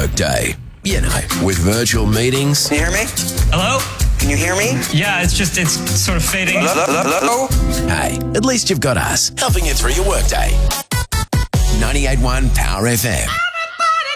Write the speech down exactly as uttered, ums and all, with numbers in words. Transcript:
workday. You know, with virtual meetings. Can you hear me? Hello? Can you hear me? Yeah, it's just, it's sort of fading. Hello? Hey, at least you've got us helping you through your workday. ninety-eight point one Power F M.